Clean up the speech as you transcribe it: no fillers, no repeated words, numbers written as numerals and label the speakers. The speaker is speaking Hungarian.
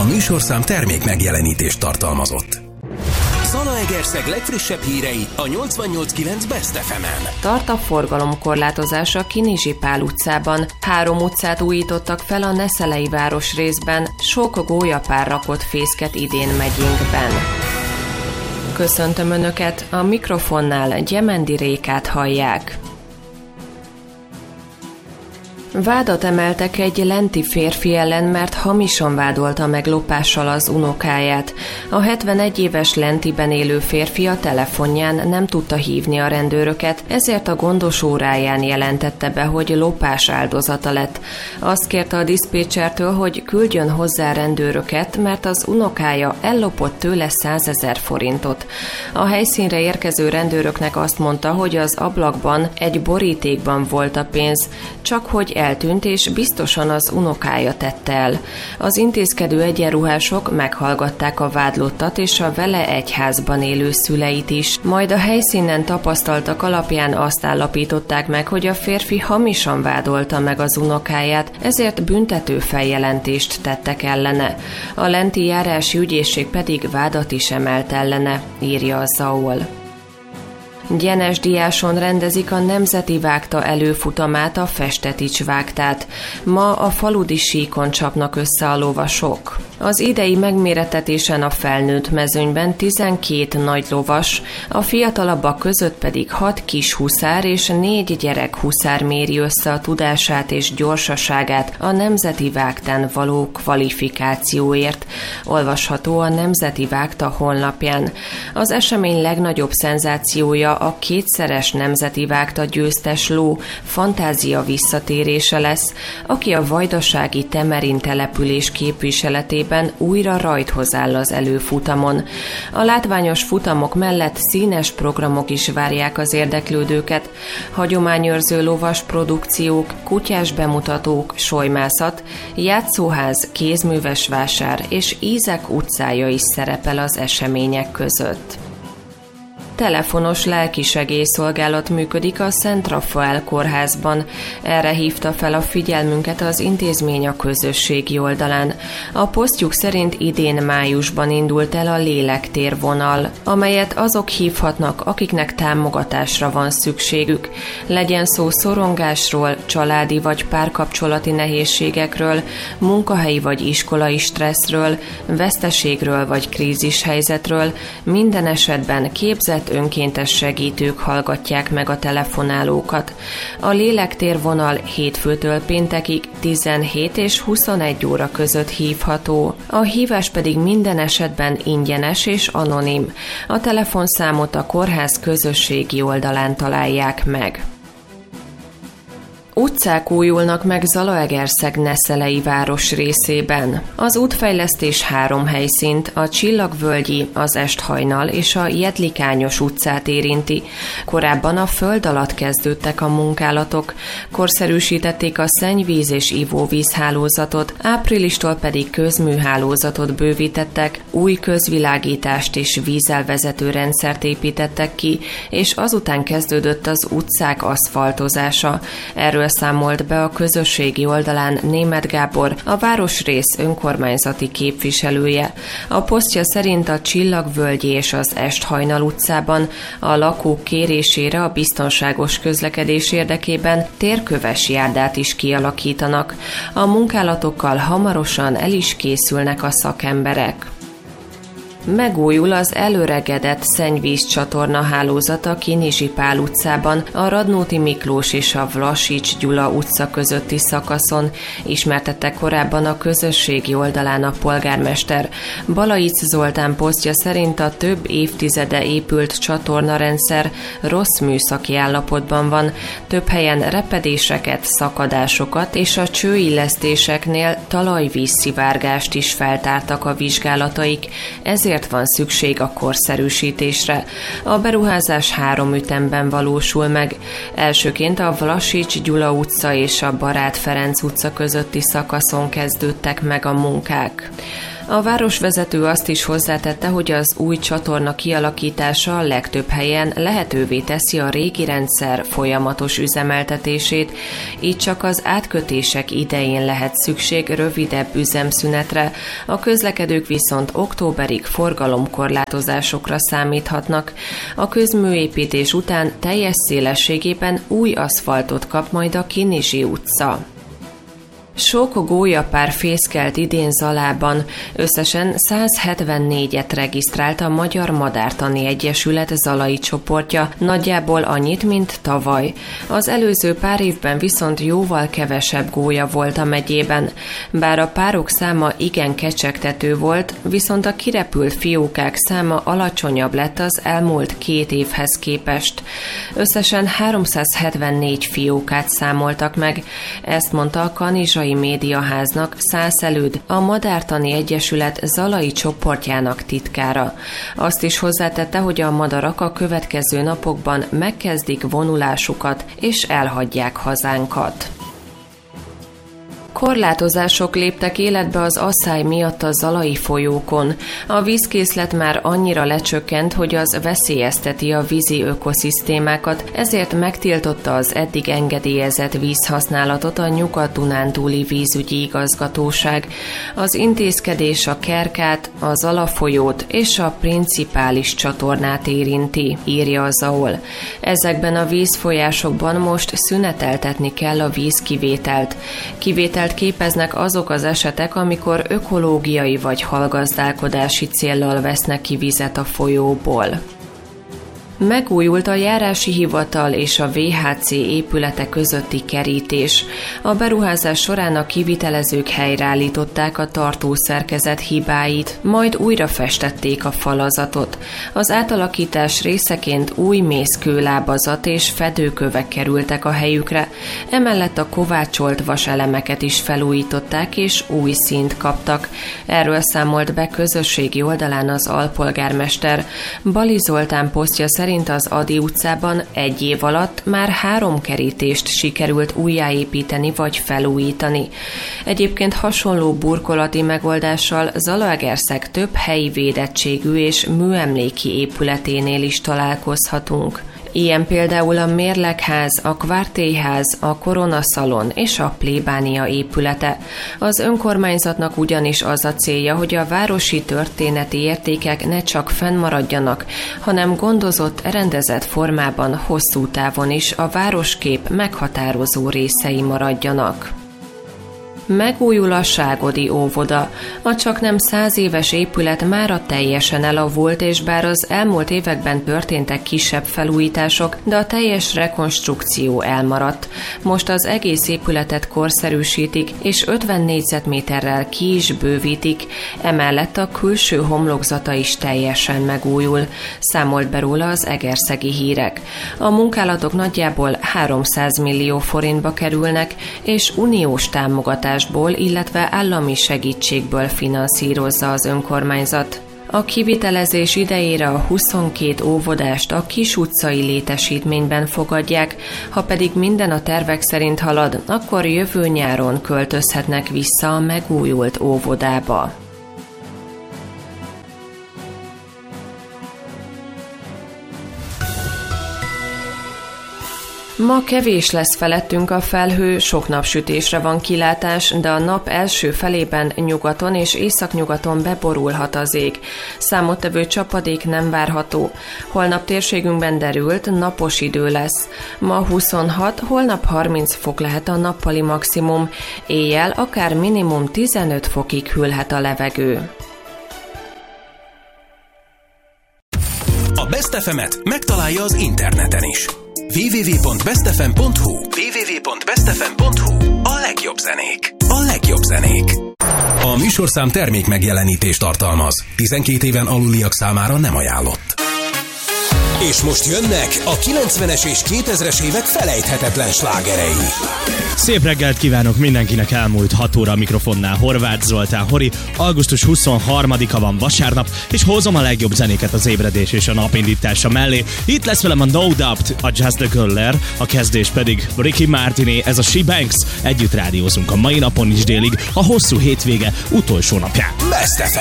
Speaker 1: műsorszám termék megjelenítést tartalmazott. Zalaegerszeg legfrissebb hírei a 88.9 Best FM-en.
Speaker 2: Tart a forgalomkorlátozás a Kinizsi Pál utcában. 3 utcát újítottak fel a Neszelei városrészben, sok gólyapár rakott fészket idén megyénkben. Köszöntöm Önöket, a mikrofonnál Gyemendi Rékát hallják. Vádat emeltek egy lenti férfi ellen, mert hamisan vádolta meg lopással az unokáját. A 71 éves Lentiben élő férfi a telefonján nem tudta hívni a rendőröket, ezért a gondos óráján jelentette be, hogy lopás áldozata lett. Azt kérte a diszpécsertől, hogy küldjön hozzá rendőröket, mert az unokája ellopott tőle 100 000 forintot. A helyszínre érkező rendőröknek azt mondta, hogy az ablakban egy borítékban volt a pénz, csak hogy eltűnt, és biztosan az unokája tette el. Az intézkedő egyenruhások meghallgatták a vádlottat és a vele egy házban élő szüleit is. Majd a helyszínen tapasztaltak alapján azt állapították meg, hogy a férfi hamisan vádolta meg az unokáját, ezért büntető feljelentést tettek ellene. A lenti járási ügyészség pedig vádat is emelt ellene, írja a ZAOL. Gyenes Diáson rendezik a Nemzeti Vágta előfutamát, a Festetics vágtát. Ma a faludi síkon csapnak össze a lovasok. Az idei megméretetésen a felnőtt mezőnyben 12 nagy lovas, a fiatalabbak között pedig 6 kis huszár és 4 gyerek huszár méri össze a tudását és gyorsaságát a Nemzeti Vágtán való kvalifikációért. Olvasható a Nemzeti Vágta honlapján. Az esemény legnagyobb szenzációja a kétszeres Nemzeti Vágta győztes ló Fantázia visszatérése lesz, aki a vajdasági Temerin település képviseletében újra rajthoz áll az előfutamon. A látványos futamok mellett színes programok is várják az érdeklődőket, hagyományőrző lovas produkciók, kutyás bemutatók, solymászat, játszóház, kézműves vásár és Ízek utcája is szerepel az események között. Telefonos lelkisegélyszolgálat működik a Szent Rafael kórházban. Erre hívta fel a figyelmünket az intézmény a közösségi oldalán. A posztjuk szerint idén májusban indult el a lélektérvonal, amelyet azok hívhatnak, akiknek támogatásra van szükségük. Legyen szó szorongásról, családi vagy párkapcsolati nehézségekről, munkahelyi vagy iskolai stresszről, veszteségről vagy krízishelyzetről, minden esetben képzett önkéntes segítők hallgatják meg a telefonálókat. A lélektérvonal hétfőtől péntekig 17 és 21 óra között hívható. A hívás pedig minden esetben ingyenes és anonim. A telefonszámot a kórház közösségi oldalán találják meg. Utcák újulnak meg Zalaegerszeg Neszelei városrészében. Az útfejlesztés 3 helyszínt, a Csillagvölgyi, az Esthajnal és a Jedlikányos utcát érinti. Korábban a föld alatt kezdődtek a munkálatok, korszerűsítették a szennyvíz és ivóvízhálózatot, áprilistól pedig közműhálózatot bővítettek, új közvilágítást és vízelvezető rendszert építettek ki, és azután kezdődött az utcák aszfaltozása. Erről számolt be a közösségi oldalán Németh Gábor, a városrész önkormányzati képviselője. A posztja szerint a Csillagvölgyi és az Esthajnal utcában a lakók kérésére a biztonságos közlekedés érdekében térköves járdát is kialakítanak. A munkálatokkal hamarosan el is készülnek a szakemberek. Megújul az elöregedett szennyvízcsatorna hálózata Kinizsi Pál utcában, a Radnóti Miklós és a Vlasics Gyula utca közötti szakaszon, ismertette korábban a közösségi oldalán a polgármester. Balaic Zoltán posztja szerint a több évtizede épült csatornarendszer rossz műszaki állapotban van, több helyen repedéseket, szakadásokat és a csőillesztéseknél talajvízszivárgást is feltártak a vizsgálataik, ezért van szükség a korszerűsítésre. A beruházás 3 ütemben valósul meg. Elsőként a Vlasics Gyula utca és a Barát Ferenc utca közötti szakaszon kezdődtek meg a munkák. A városvezető azt is hozzátette, hogy az új csatorna kialakítása a legtöbb helyen lehetővé teszi a régi rendszer folyamatos üzemeltetését, így csak az átkötések idején lehet szükség rövidebb üzemszünetre, a közlekedők viszont októberig forgalomkorlátozásokra számíthatnak. A közműépítés után teljes szélességében új aszfaltot kap majd a Kinizsi utca. Sok gólyapár fészkelt idén Zalában, összesen 174-et regisztrált a Magyar Madártani Egyesület zalai csoportja, nagyjából annyit, mint tavaly. Az előző pár évben viszont jóval kevesebb gólya volt a megyében. Bár a párok száma igen kecsegtető volt, viszont a kirepült fiókák száma alacsonyabb lett az elmúlt 2 évhez képest. Összesen 374 fiókát számoltak meg, ezt mondta a Kanizsai Médiaháznak Szász Előd, a Madártani Egyesület zalai csoportjának titkára. Azt is hozzátette, hogy a madarak a következő napokban megkezdik vonulásukat és elhagyják hazánkat. Korlátozások léptek életbe az asszály miatt a zalai folyókon. A vízkészlet már annyira lecsökkent, hogy az veszélyezteti a vízi ökoszisztémákat, ezért megtiltotta az eddig engedélyezett vízhasználatot a Nyugat-Dunántúli vízügyi igazgatóság. Az intézkedés a Kerkát, a Zalafolyót és a Principális csatornát érinti, írja a ZAOL. Ezekben a vízfolyásokban most szüneteltetni kell a vízkivételt. Kivételt képeznek azok az esetek, amikor ökológiai vagy halgazdálkodási céllal vesznek ki vizet a folyóból. Megújult a járási hivatal és a VHC épülete közötti kerítés. A beruházás során a kivitelezők helyreállították a tartószerkezet hibáit, majd újra festették a falazatot. Az átalakítás részeként új mészkőlábazat és fedőkövek kerültek a helyükre, emellett a kovácsolt vaselemeket is felújították és új színt kaptak. Erről számolt be közösségi oldalán az alpolgármester. Bali Zoltán posztja szerint az Ady utcában 1 év alatt már 3 kerítést sikerült újjáépíteni vagy felújítani. Egyébként hasonló burkolati megoldással Zalaegerszeg több helyi védettségű és műemléki épületénél is találkozhatunk. Ilyen például a Mérlegház, a Kvartélyház, a Koronaszalon és a Plébánia épülete. Az önkormányzatnak ugyanis az a célja, hogy a városi történeti értékek ne csak fennmaradjanak, hanem gondozott, rendezett formában hosszú távon is a városkép meghatározó részei maradjanak. Megújul a Ságodi óvoda. A csaknem 100 éves épület mára teljesen elavult, és bár az elmúlt években történtek kisebb felújítások, de a teljes rekonstrukció elmaradt. Most az egész épületet korszerűsítik, és 50 négyzetméterrel ki is bővítik, emellett a külső homlokzata is teljesen megújul, számolt be róla az Egerszegi Hírek. A munkálatok nagyjából 300 millió forintba kerülnek, és uniós támogatás, illetve állami segítségből finanszírozza az önkormányzat. A kivitelezés idejére a 22 óvodást a Kis utcai létesítményben fogadják, ha pedig minden a tervek szerint halad, akkor jövő nyáron költözhetnek vissza a megújult óvodába. Ma kevés lesz felettünk a felhő, sok napsütésre van kilátás, de a nap első felében nyugaton és északnyugaton beborulhat az ég. Számottevő csapadék nem várható. Holnap térségünkben derült, napos idő lesz. Ma 26, holnap 30 fok lehet a nappali maximum, éjjel akár minimum 15 fokig hűlhet a levegő.
Speaker 1: A Best FM-et megtalálja az interneten is. www.bestfm.hu A legjobb zenék. A legjobb zenék. A műsorszám termék megjelenítést tartalmaz. 12 éven aluliak számára nem ajánlott. És most jönnek a 90-es és 2000-es évek felejthetetlen slágerei.
Speaker 3: Szép reggelt kívánok mindenkinek, elmúlt 6 óra a mikrofonnál Horváth Zoltán Hori. Augusztus 23-a van vasárnap, és hozom a legjobb zenéket az ébredés és a napindítása mellé. Itt lesz velem a No Doubt, a Just the Girl-er, a kezdés pedig Ricky Martiné, ez a She Banks. Együtt rádiózunk a mai napon is délig, a hosszú hétvége utolsó napján.
Speaker 1: Best FM.